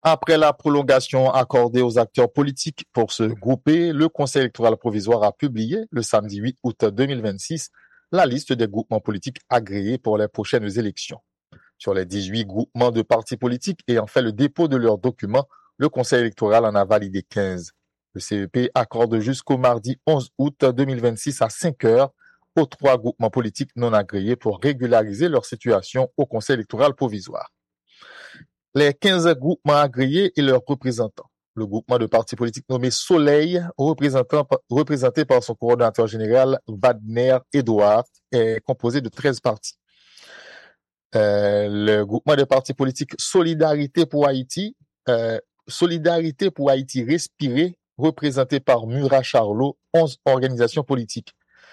Après la prolongation accordée aux acteurs politiques pour se grouper, le Conseil électoral provisoire a publié le samedi 8 août 2026 la liste des groupements politiques agréés pour les prochaines élections. Sur les 18 groupements de partis politiques ayant fait le dépôt de leurs documents, le Conseil électoral en a validé 15. Le CEP accorde jusqu'au mardi 11 août 2026 à 5 heures aux 3 groupements politiques non agréés pour régulariser leur situation au Conseil électoral provisoire. Les 15 groupements agréés et leurs représentants. Le groupement de partis politiques nommé Soleil, représenté par son coordonnateur général Wagner Edouard, est composé de 13 partis. Le groupement de partis politiques Solidarité pour Haïti Respirer, représenté par Murat Charlot, 11 organisations politiques.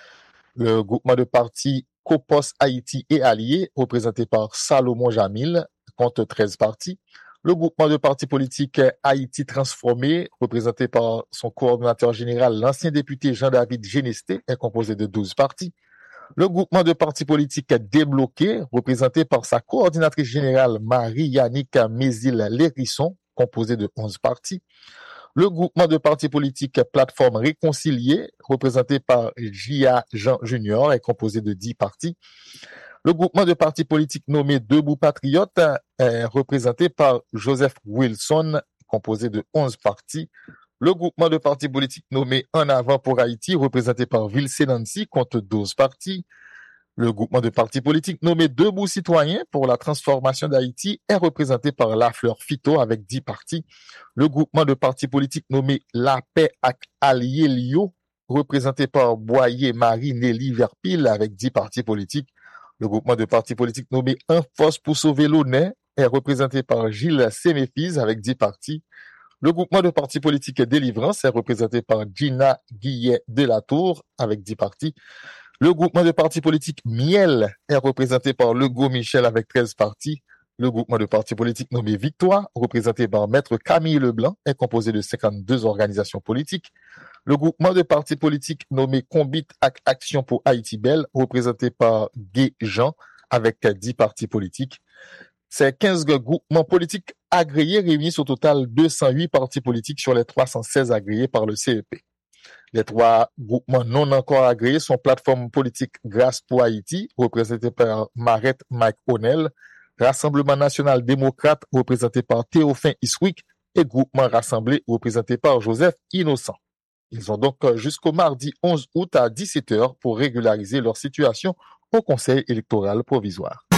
Le groupement de partis Copos Haïti et Alliés, représenté par Salomon Jamil, compte 13 partis. Le groupement de partis politiques Haïti Transformé, représenté par son coordonnateur général, l'ancien député Jean-David Genesté, est composé de 12 partis. Le groupement de partis politiques Débloqué, représenté par sa coordinatrice générale Marie-Yannick Mézil-Lérisson, composé de 11 partis. Le groupement de partis politiques Plateforme Réconciliée, représenté par J.A. Jean Junior, est composé de 10 partis. Le groupement de partis politiques nommé Debout Patriote est représenté par Joseph Wilson, composé de 11 partis. Le groupement de partis politiques nommé En Avant pour Haïti, représenté par Vilse Nancy, compte 12 partis. Le groupement de partis politiques nommé Debout Citoyens pour la transformation d'Haïti est représenté par Lafleur Fito avec 10 partis. Le groupement de partis politiques nommé La Paix ak Allié Lio, représenté par Boyer Marie Nelly Verpil avec 10 partis politiques. Le groupement de partis politiques nommé Un Force pour sauver l'Aunay est représenté par Gilles Séméphise avec 10 partis. Le groupement de partis politiques Délivrance est représenté par Gina Guillet Delatour avec 10 partis. Le groupement de partis politiques Miel est représenté par Legault Michel avec 13 partis. Le groupement de partis politiques nommé Victoire, représenté par Maître Camille Leblanc, est composé de 52 organisations politiques. Le groupement de partis politiques nommé Combit Action pour Haïti Belle, représenté par Guy Jean, avec 10 partis politiques. Ces 15 groupements politiques agréés réunissent au total 208 partis politiques sur les 316 agréés par le CEP. Les 3 groupements non encore agréés sont Plateforme politique Grâce pour Haïti, représenté par Marette Mike O'Neill, Rassemblement national démocrate, représenté par Théophile Iswick, et Groupement rassemblé, représenté par Joseph Innocent. Ils ont donc jusqu'au mardi 11 août à 17 heures pour régulariser leur situation au Conseil électoral provisoire.